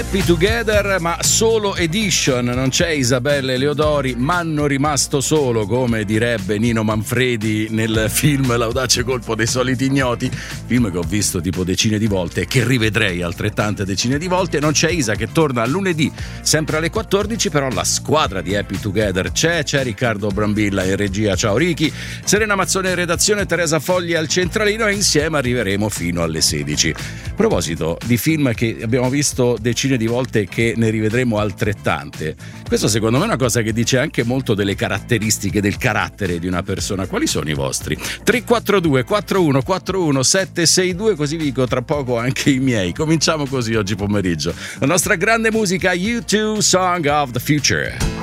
Happy Together, ma solo edition, non c'è Isabella Eleodori, m'hanno rimasto solo, come direbbe Nino Manfredi nel film L'audace colpo dei soliti ignoti, film che ho visto tipo decine di volte e che rivedrei altrettante decine di volte. Non c'è Isa, che torna lunedì sempre alle 14, però la squadra di Happy Together c'è Riccardo Brambilla in regia, ciao Ricky, Serena Mazzone in redazione, Teresa Fogli al centralino, e insieme arriveremo fino alle 16. A proposito di film che abbiamo visto decine di volte e che ne rivedremo altrettante, questo secondo me è una cosa che dice anche molto delle caratteristiche del carattere di una persona. Quali sono i vostri? 342 4141 762, così vi dico tra poco anche i miei. Cominciamo così oggi pomeriggio la nostra grande musica, U2 Song of the Future.